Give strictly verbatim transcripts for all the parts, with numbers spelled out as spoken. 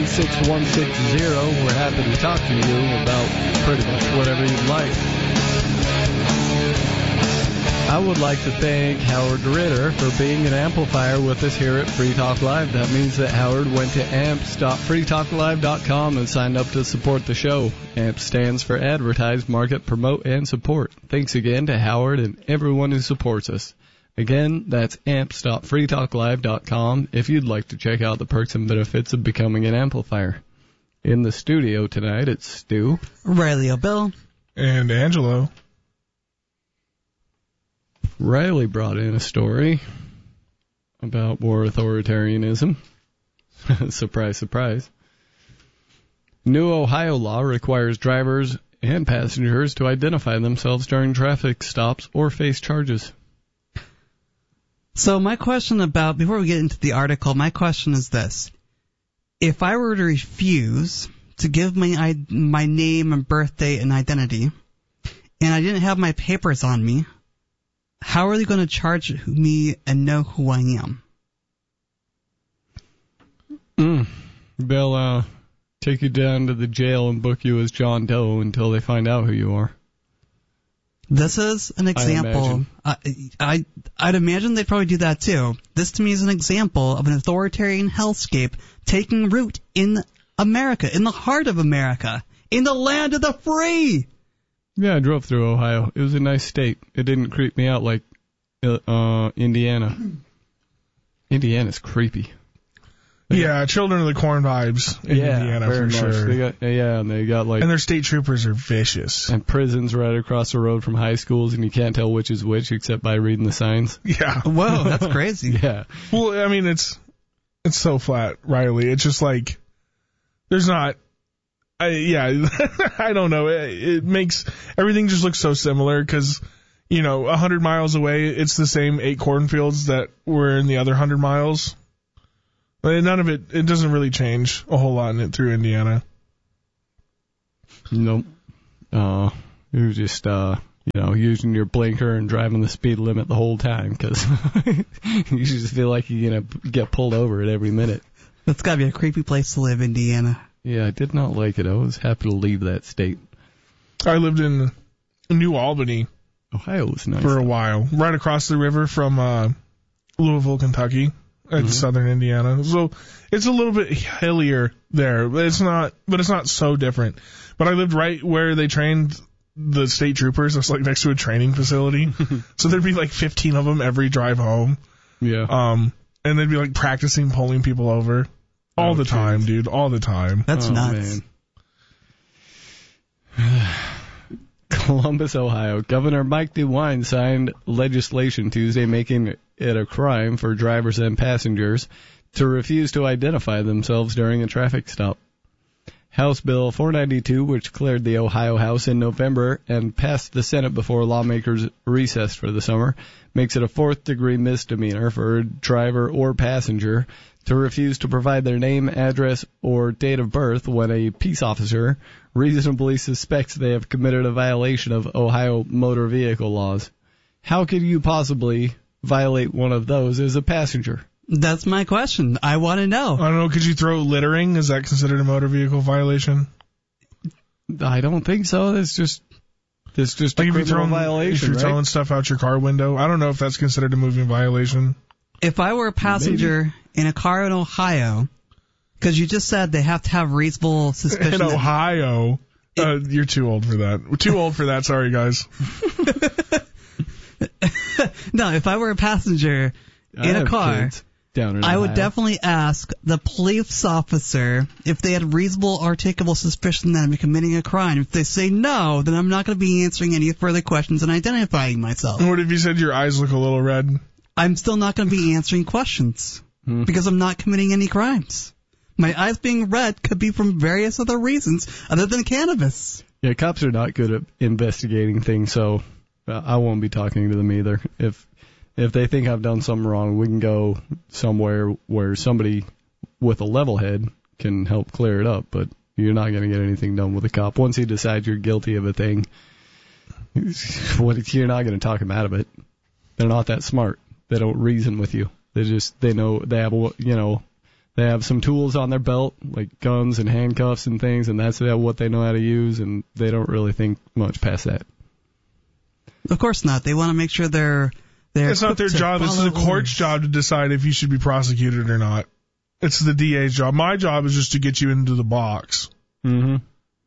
two six one six zero. We're happy to talk to you about pretty much whatever you'd like. I would like to thank Howard Ritter for being an amplifier with us here at Free Talk Live. That means that Howard went to amps dot free talk live dot com and signed up to support the show. AMP stands for Advertise, Market, Promote, and Support. Thanks again to Howard and everyone who supports us. Again, that's amps dot free talk live dot com if you'd like to check out the perks and benefits of becoming an amplifier. In the studio tonight, it's Stu, Riley O'Bill, and Angelo. Riley brought in a story about war authoritarianism. Surprise, surprise. New Ohio law requires drivers and passengers to identify themselves during traffic stops or face charges. So my question about, before we get into the article, my question is this. If I were to refuse to give my my name and birth date and identity, and I didn't have my papers on me, how are they going to charge me and know who I am? Mm. They'll uh, take you down to the jail and book you as John Doe until they find out who you are. This is an example. I, I, I'd imagine they'd probably do that too. This to me is an example of an authoritarian hellscape taking root in America, in the heart of America, in the land of the free. Yeah, I drove through Ohio. It was a nice state. It didn't creep me out like uh, Indiana. Indiana's creepy. Yeah, Children of the Corn vibes in yeah, Indiana very for much. sure. They got, yeah, and they got like... And their state troopers are vicious. And prisons right across the road from high schools, and you can't tell which is which except by reading the signs. Yeah. Whoa, that's crazy. Yeah. Well, I mean, it's it's so flat, Riley. It's just like, there's not... I, yeah, I don't know. It, it makes... Everything just looks so similar because, you know, a hundred miles away, it's the same eight cornfields that were in the other hundred miles. But none of it, it doesn't really change a whole lot in it through Indiana. Nope. Uh, you're just, uh, you know, using your blinker and driving the speed limit the whole time because you just feel like you're going to get pulled over at every minute. That's got to be a creepy place to live, Indiana. Yeah, I did not like it. I was happy to leave that state. I lived in New Albany. Ohio was nice. For a while. Right across the river from uh, Louisville, Kentucky. At mm-hmm. southern Indiana. So it's a little bit hillier there, but it's not, but it's not so different. But I lived right where they trained the state troopers. It's like next to a training facility. So there'd be like fifteen of them every drive home. Yeah. Um, and they'd be like practicing pulling people over all oh, the geez. time, dude, all the time. That's oh, nuts. Man. Columbus, Ohio. Governor Mike DeWine signed legislation Tuesday making it a crime for drivers and passengers to refuse to identify themselves during a traffic stop. House Bill four ninety-two, which cleared the Ohio House in November and passed the Senate before lawmakers recessed for the summer, makes it a fourth-degree misdemeanor for a driver or passenger to refuse to provide their name, address, or date of birth when a peace officer reasonably suspects they have committed a violation of Ohio motor vehicle laws. How could you possibly violate one of those as a passenger? That's my question. I want to know. I don't know. Could you throw littering? Is that considered a motor vehicle violation? I don't think so. That's just that's just like a if criminal throwing, violation, if you're right? throwing stuff out your car window. I don't know if that's considered a moving violation. If I were a passenger Maybe. in a car in Ohio, because you just said they have to have reasonable suspicion. In Ohio, it, uh, you're too old for that. We're too old for that. Sorry, guys. No, if I were a passenger I in a car, down in I Ohio. would definitely ask the police officer if they had reasonable, articulable suspicion that I'm committing a crime. If they say no, then I'm not going to be answering any further questions and identifying myself. And what if you said your eyes look a little red? I'm still not going to be answering questions hmm. because I'm not committing any crimes. My eyes being red could be from various other reasons other than cannabis. Yeah, cops are not good at investigating things, so uh, I won't be talking to them either. If if they think I've done something wrong, we can go somewhere where somebody with a level head can help clear it up, but you're not going to get anything done with a cop. Once he decides you're guilty of a thing, you're not going to talk him out of it. They're not that smart. They don't reason with you. They just, they know, they have, you know, They have some tools on their belt, like guns and handcuffs and things, and that's what they know how to use, and they don't really think much past that. Of course not. They want to make sure they're... they're it's not their job. It's the court's job to decide if you should be prosecuted or not. It's the D A's job. My job is just to get you into the box. Mm-hmm.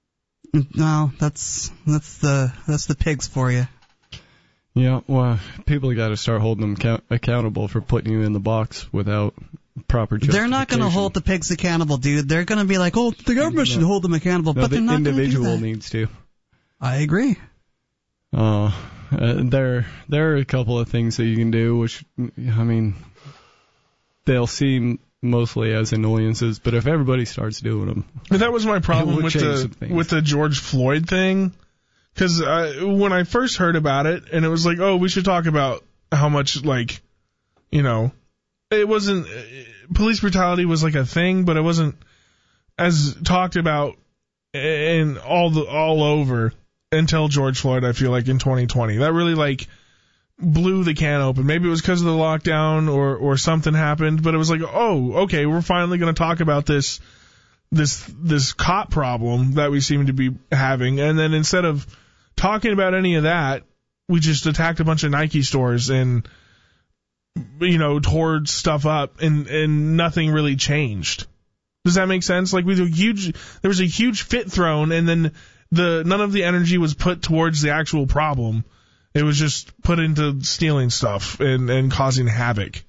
No, that's that's the that's the pigs for you. Yeah, well, people got to start holding them count- accountable for putting you in the box without proper justification. They're not going to hold the pigs accountable, dude. They're going to be like, oh, the government no. should hold them accountable, no, but the they're not going to do individual that. needs to. I agree. Uh, uh, there, there are a couple of things that you can do, which, I mean, they'll seem mostly as annoyances, but if everybody starts doing them, but that was my problem with change the some things. with the George Floyd thing, because when I first heard about it, and it was like, oh, we should talk about how much, like, you know, it wasn't uh, police brutality was like a thing, but it wasn't as talked about and all the all over until George Floyd. I feel like in twenty twenty, that really like blew the can open. Maybe it was because of the lockdown or or something happened, but it was like, oh, okay, we're finally going to talk about this this this cop problem that we seem to be having. And then instead of talking about any of that, we just attacked a bunch of Nike stores and, you know, tore stuff up, and and nothing really changed. Does that make sense? Like, we do huge there was a huge fit thrown, and then the none of the energy was put towards the actual problem. It was just put into stealing stuff and, and causing havoc.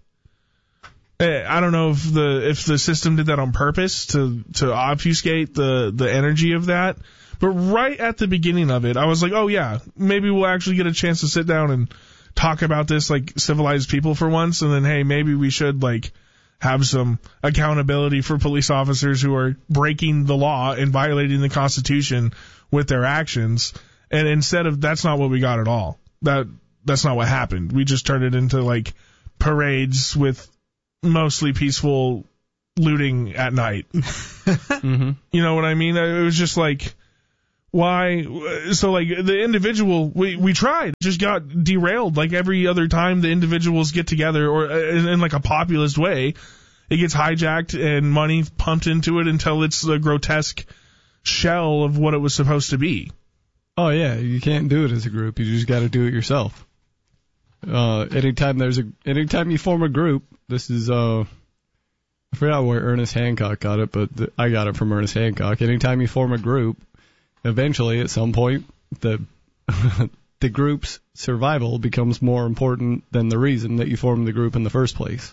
I don't know if the if the system did that on purpose to, to obfuscate the, the energy of that. But right at the beginning of it, I was like, oh, yeah, maybe we'll actually get a chance to sit down and talk about this like civilized people for once. And then, hey, maybe we should like have some accountability for police officers who are breaking the law and violating the Constitution with their actions. And instead of that's not what we got at all. That that's not what happened. We just turned it into like parades with mostly peaceful looting at night. mm-hmm. You know what I mean? It was just like, why? So like the individual, we we tried, just got derailed. Like every other time the individuals get together, or in, in like a populist way, it gets hijacked and money pumped into it until it's a grotesque shell of what it was supposed to be. Oh, yeah, you can't do it as a group. You just got to do it yourself. Uh, anytime there's a, anytime you form a group, this is, uh, I forgot where Ernest Hancock got it, but th- I got it from Ernest Hancock. Anytime you form a group, eventually, at some point, the, the group's survival becomes more important than the reason that you formed the group in the first place.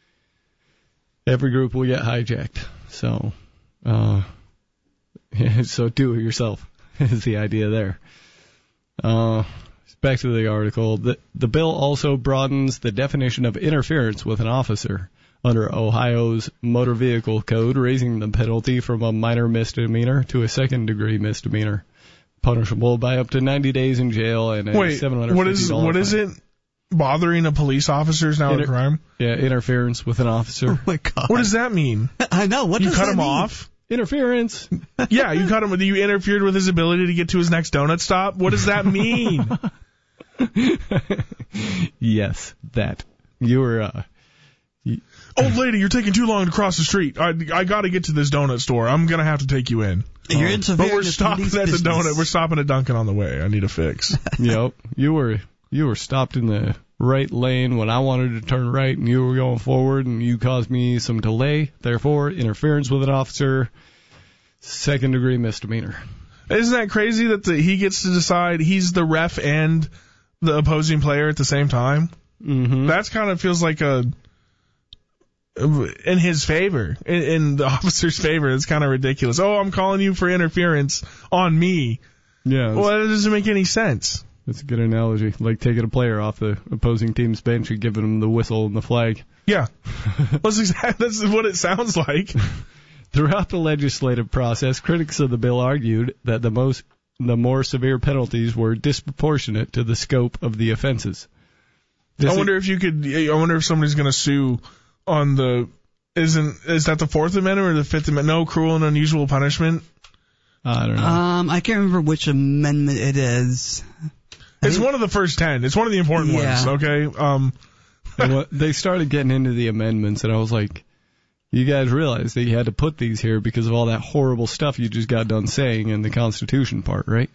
Every group will get hijacked. So, uh, so do it yourself. Is the idea there. Uh, back to the article. The, the bill also broadens the definition of interference with an officer under Ohio's Motor Vehicle Code, raising the penalty from a minor misdemeanor to a second-degree misdemeanor, punishable by up to ninety days in jail and a Wait, seven hundred fifty dollars what is what fine. is it? Bothering a police officer is now Inter- a crime? Yeah, interference with an officer. Oh, my God. What does that mean? I know. What you does cut that him mean? off? Interference. Yeah, you cut him. You interfered with his ability to get to his next donut stop. What does that mean? Yes, that. You were, uh... You, Old lady, you're taking too long to cross the street. I, I got to get to this donut store. I'm going to have to take you in. You're Um, interfering But we're with stopping at police the donut. business. We're stopping at Dunkin' on the way. I need a fix. Yep. You were you were stopped in the right lane when I wanted to turn right, and you were going forward, and you caused me some delay. Therefore, interference with an officer, second degree misdemeanor. Isn't that crazy that the, he gets to decide he's the ref and the opposing player at the same time? Mm-hmm. That's kind of feels like a in his favor, in, in the officer's favor. It's kind of ridiculous. Oh, I'm calling you for interference on me. Yeah. Well, that doesn't make any sense. That's a good analogy. Like taking a player off the opposing team's bench and giving them the whistle and the flag. Yeah. that's, exactly, that's what it sounds like. Throughout the legislative process, critics of the bill argued that the most the more severe penalties were disproportionate to the scope of the offenses. This I wonder if you could. I wonder if somebody's going to sue on the. Isn't is that the Fourth Amendment or the Fifth Amendment? No cruel and unusual punishment. I don't know. Um, I can't remember which amendment it is. It's one of the first ten. It's one of the important Yeah. ones. Okay. Um. Well, they started getting into the amendments, and I was like, you guys realize that you had to put these here because of all that horrible stuff you just got done saying in the Constitution part, right?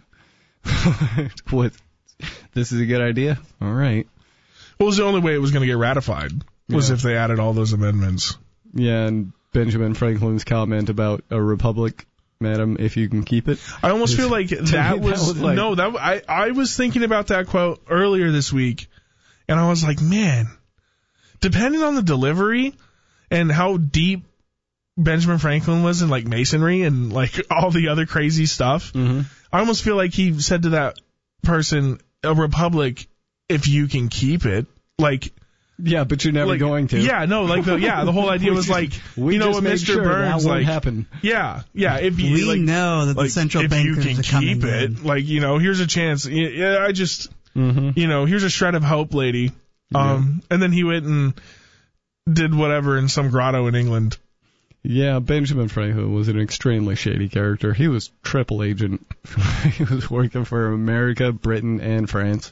What? This is a good idea? All right. What was the only way it was going to get ratified? Was Yeah. if they added all those amendments. Yeah, and Benjamin Franklin's comment about a republic, madam, if you can keep it. I almost Is- feel like to me, that that was, was like- no, that I, I was thinking about that quote earlier this week, and I was like, man, depending on the delivery and how deep Benjamin Franklin was in like masonry and like all the other crazy stuff, Mm-hmm. I almost feel like he said to that person, a republic, if you can keep it, like. Yeah, but you're never like, going to. Yeah, no, like the yeah, the whole idea We was just- like, we you know just what, made Mister sure Burns, that won't like, happen. yeah, yeah, if you We like, know that like, the central if you bankers can are coming keep it, in. like, you know, here's a chance. Yeah, yeah, I just, Mm-hmm. you know, here's a shred of hope, lady. Um, and then he went and did whatever in some grotto in England. Yeah, Benjamin Franklin was an extremely shady character. He was triple agent. He was working for America, Britain, and France.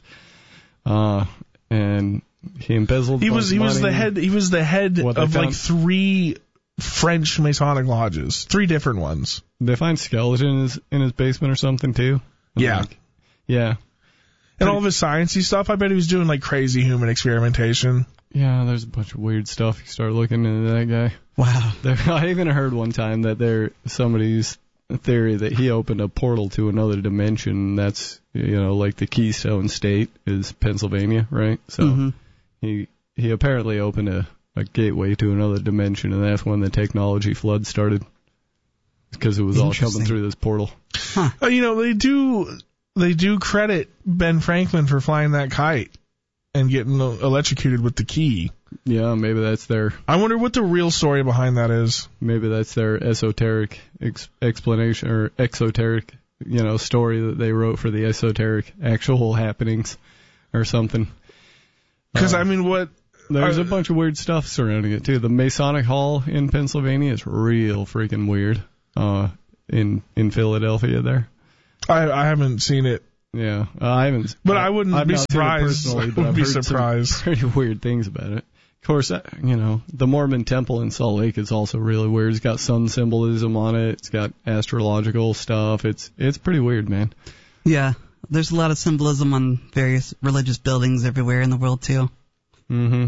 Uh, and he embezzled. He a was bunch he of was the money. head he was the head What they of like found- three French Masonic lodges, three different ones. Did they find skeleton in his, in his basement or something too? I'm Yeah. like, yeah. And all of his sciencey stuff, I bet he was doing like crazy human experimentation. Yeah, there's a bunch of weird stuff. You start looking into that guy. Wow. There, I even heard one time that there somebody's theory that he opened a portal to another dimension. That's, you know, like the Keystone State is Pennsylvania, right? So Mhm. he he apparently opened a, a gateway to another dimension, and that's when the technology flood started. Because it was all coming Interesting. through this portal. Uh, you know, they do they do credit Ben Franklin for flying that kite and getting electrocuted with the key. Yeah, maybe that's their I wonder what the real story behind that is. maybe that's their esoteric ex- explanation or exoteric, you know, story that they wrote for the esoteric actual happenings or something. Because Uh, I mean, what? There's uh, a bunch of weird stuff surrounding it too. The Masonic Hall in Pennsylvania is real freaking weird. Uh, in in Philadelphia there. I I haven't seen it, Yeah, uh, I haven't. but I wouldn't I've be not seen it surprised. personally, I but would I've be heard some surprised. pretty weird things about it. Of course, uh, you know, the Mormon temple in Salt Lake is also really weird. It's got sun symbolism on it. It's got astrological stuff. It's it's pretty weird, man. Yeah. There's a lot of symbolism on various religious buildings everywhere in the world, too. Mm-hmm.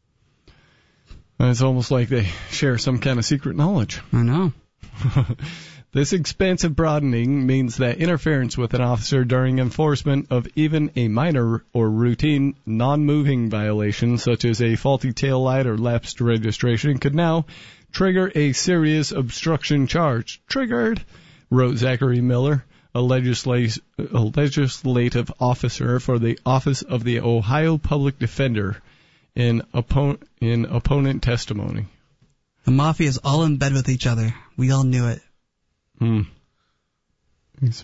And it's almost like they share some kind of secret knowledge. I know. This expansive broadening means that interference with an officer during enforcement of even a minor or routine non-moving violation, such as a faulty tail light or lapsed registration, could now trigger a serious obstruction charge. Triggered, wrote Zachary Miller, a, legislat- a legislative officer for the Office of the Ohio Public Defender, in, oppo- in opponent testimony. The mafia is all in bed with each other. We all knew it. Hmm. He's-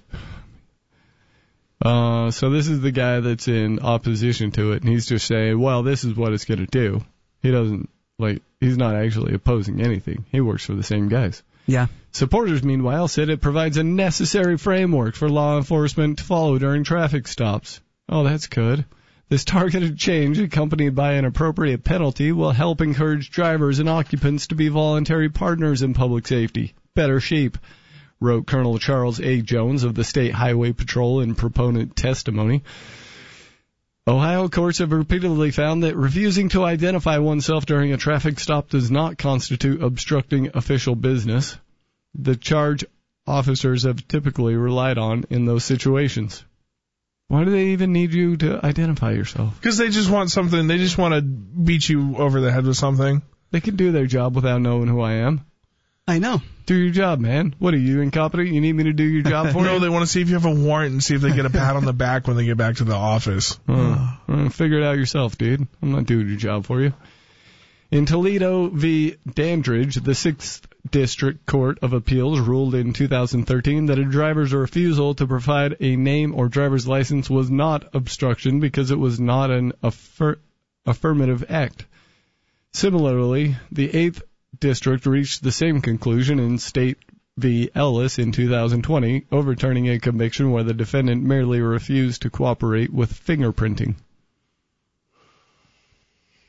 Uh, so this is the guy that's in opposition to it, and he's just saying, well, this is what it's going to do. He doesn't, like, he's not actually opposing anything. He works for the same guys. Yeah. Supporters, meanwhile, said it provides a necessary framework for law enforcement to follow during traffic stops. Oh, that's good. This targeted change, accompanied by an appropriate penalty, will help encourage drivers and occupants to be voluntary partners in public safety. Better sheep, wrote Colonel Charles A. Jones of the State Highway Patrol in proponent testimony. Ohio courts have repeatedly found that refusing to identify oneself during a traffic stop does not constitute obstructing official business. The charge officers have typically relied on in those situations. Why do they even need you to identify yourself? Because they just want something. They just want to beat you over the head with something. They can do their job without knowing who I am. I know. Do your job, man. What are you, incompetent? You need me to do your job for No, you? they want to see if you have a warrant and see if they get a pat on the back when they get back to the office. Uh, uh, figure it out yourself, dude. I'm not doing your job for you. In Toledo v. Dandridge, the sixth District Court of Appeals ruled in two thousand thirteen that a driver's refusal to provide a name or driver's license was not obstruction because it was not an affir- affirmative act. Similarly, the eighth District reached the same conclusion in State v. Ellis in two thousand twenty, overturning a conviction where the defendant merely refused to cooperate with fingerprinting.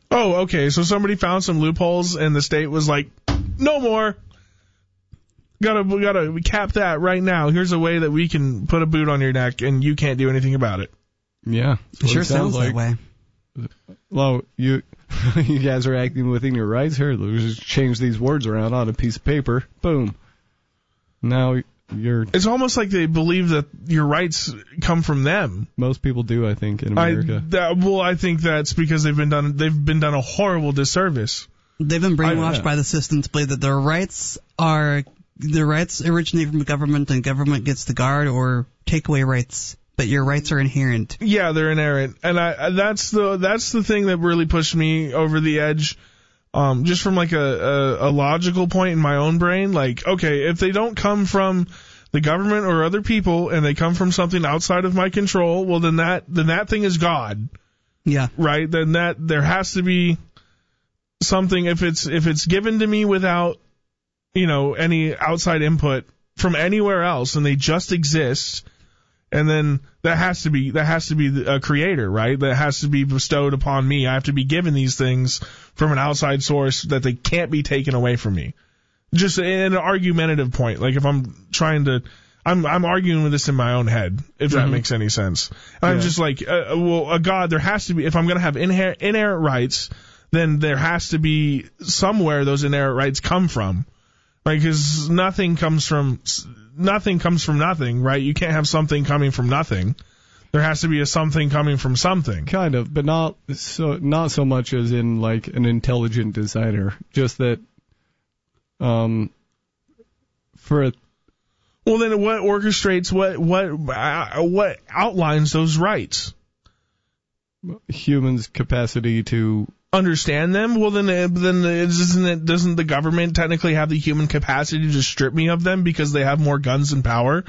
Oh, okay. So somebody found some loopholes, and the state was like, "No more. Gotta, we gotta we cap that right now. Here's a way that we can put a boot on your neck, and you can't do anything about it." Yeah, It sure it sounds like. that way. Well, you you guys are acting within your rights here. Let's just change these words around on a piece of paper. Boom. Now you're. It's almost like they believe that your rights come from them. Most people do, I think, in I, America. that, well, I think that's because they've been done. They've been done a horrible disservice. They've been brainwashed I- by the system to believe that their rights are their rights originate from the government, and government gets to guard or take away rights. But your rights are inherent. Yeah, they're inherent, and I that's the that's the thing that really pushed me over the edge. Um, just from like a, a, a logical point in my own brain, like, okay, if they don't come from the government or other people, and they come from something outside of my control, well, then that then that thing is God, Yeah. right? Then that there has to be something. If it's if it's given to me without, you know, any outside input from anywhere else, and they just exist. And then that has to be that has to be a creator, right? That has to be bestowed upon me. I have to be given these things from an outside source that they can't be taken away from me. Just in an argumentative point, like if I'm trying to, I'm I'm arguing with this in my own head, if that Mm-hmm. makes any sense. And I'm Yeah. just like, uh, well, a God, there has to be. If I'm going to have inherent, inherent rights, then there has to be somewhere those inherent rights come from, right? Because nothing comes from. Nothing comes from nothing, right? You can't have something coming from nothing. There has to be a something coming from something. Kind of, but not so not so much as in like an intelligent designer. Just that, um, for a, Well, then what orchestrates what what uh, what outlines those rights? human's capacity to. Understand them? Well, then uh, then isn't it, doesn't the government technically have the human capacity to strip me of them because they have more guns and power?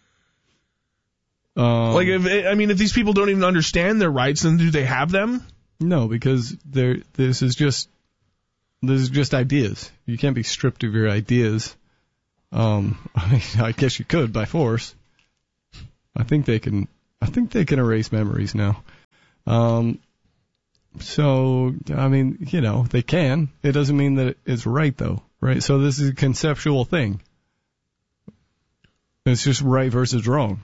Um, Like, if I mean, if these people don't even understand their rights, then do they have them? No, because there. This is just. This is just ideas. You can't be stripped of your ideas. Um, I mean, I guess you could by force. I think they can. I think they can erase memories now. Um. So, I mean, you know, they can. It doesn't mean that it's right, though, right? So this is a conceptual thing. It's just right versus wrong.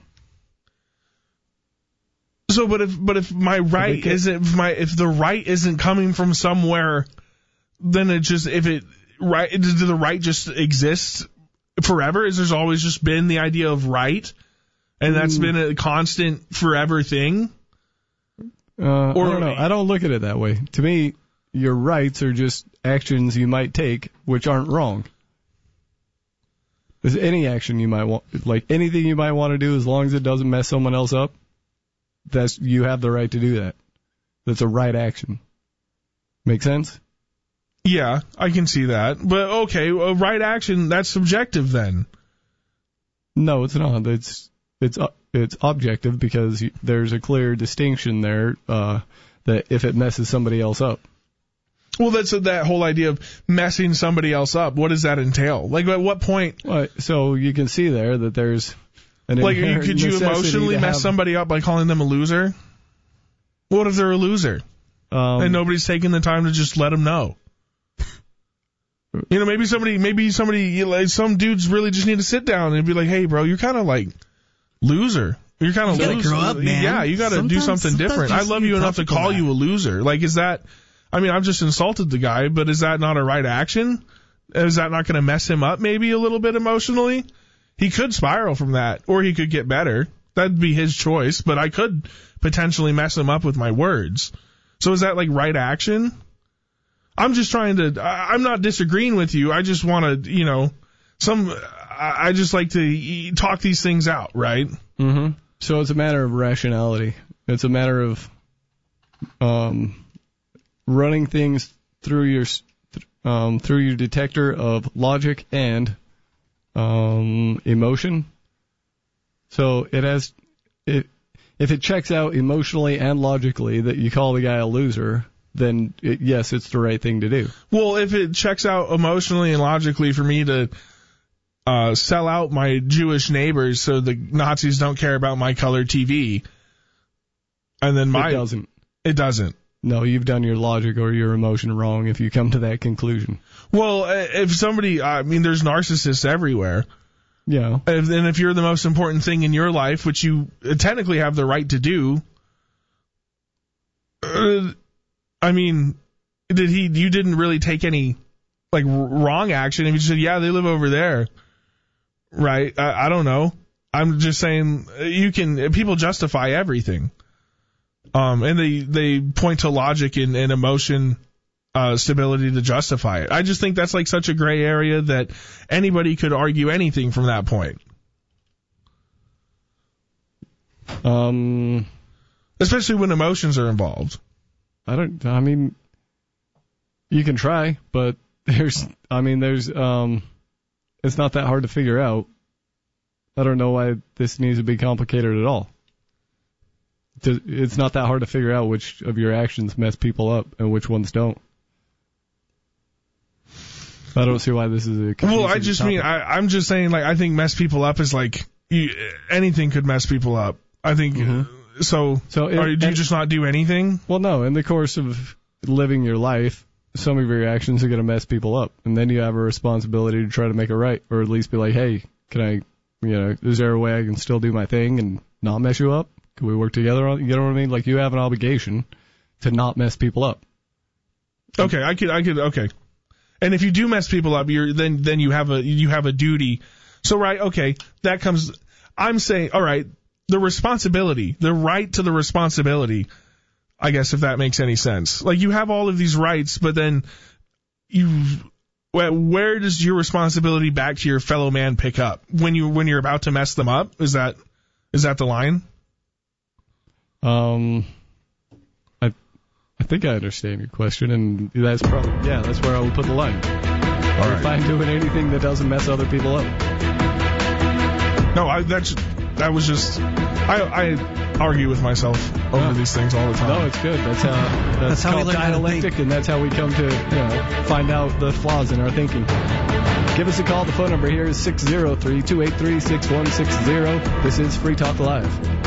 So, but if but if my right can- isn't if my if the right isn't coming from somewhere, then it just if it right does the right just exist forever? Is there's always just been the idea of right, and that's Mm. been a constant forever thing? Uh, Or- I don't know. I don't look at it that way. To me, your rights are just actions you might take, which aren't wrong. There's any action you might want, like anything you might want to do, as long as it doesn't mess someone else up. That's you have the right to do that. That's a right action. Make sense? Yeah, I can see that. But okay, a right action that's subjective then. No, it's not. It's it's uh, it's objective because you, there's a clear distinction there uh, that if it messes somebody else up. Well, that's that whole idea of messing somebody else up. What does that entail? Like, at what point? Well, so you can see there that there's an Like, you, inherent could you necessity emotionally to mess have, somebody up by calling them a loser? What if they're a loser um, and nobody's taking the time to just let them know? You know, maybe somebody, maybe somebody, you know, like, some dudes really just need to sit down and be like, "Hey, bro, you're kind of like loser. You're kind of You gotta loser. grow up, man. Yeah, you got to do Sometimes- something sometimes different. you I just love need you to enough tell to people call that. you a loser. Like, is that? I mean, I've just insulted the guy, but is that not a right action? Is that not going to mess him up maybe a little bit emotionally? He could spiral from that, or he could get better. That'd be his choice, but I could potentially mess him up with my words. So is that like right action? I'm just trying to, I- I'm not disagreeing with you. I just want to, you know, some, I I just like to e- talk these things out, right? Mm-hmm. So it's a matter of rationality. It's a matter of um, running things through your um, through your detector of logic and um, emotion. So it has it if it checks out emotionally and logically that you call the guy a loser, then it, yes, it's the right thing to do. Well, if it checks out emotionally and logically for me to uh, sell out my Jewish neighbors so the Nazis don't care about my color T V, and then my It doesn't. it doesn't. no, you've done your logic or your emotion wrong if you come to that conclusion. Well, if somebody, I mean, there's narcissists everywhere. Yeah. If, and if you're the most important thing in your life, which you technically have the right to do, uh, I mean, did he? You didn't really take any like wrong action. If you just said, yeah, they live over there, right? I, I don't know. I'm just saying you can. People justify everything, um, and they they point to logic and, and emotion. Uh, stability to justify it. I just think that's like such a gray area that anybody could argue anything from that point. Um, especially when emotions are involved. I don't. I mean, you can try, but there's. I mean, there's. Um, it's not that hard to figure out. I don't know why this needs to be complicated at all. It's not that hard to figure out which of your actions mess people up and which ones don't. I don't see why this is a well. I just topic. mean I, I'm just saying like I think mess people up is like you, anything could mess people up. I think mm-hmm. so. So it, or do you just not do anything? Well, no. In the course of living your life, some of your actions are going to mess people up, and then you have a responsibility to try to make it right, or at least be like, hey, can I, you know, is there a way I can still do my thing and not mess you up? Can we work together on? You know what I mean? Like you have an obligation to not mess people up. Okay, I could, I could, okay. And if you do mess people up, you're then then you have a you have a duty. So right, okay, that comes. I'm saying, all right, the responsibility, the right to the responsibility. I guess if that makes any sense. Like you have all of these rights, but then you, where does your responsibility back to your fellow man pick up when you when you're about to mess them up? Is that is that the line? Um. I think I understand your question, and that's probably, yeah, that's where I would put the line. All right. If I'm doing anything that doesn't mess other people up. No, I, that's, that was just, I, I argue with myself over yeah. these things all the time. No, it's good. That's how, that's, that's how we learn dialectic, and that's how we come to, you know, find out the flaws in our thinking. Give us a call. The phone number here is six oh three, two eight three, six one six zero. This is Free Talk Live.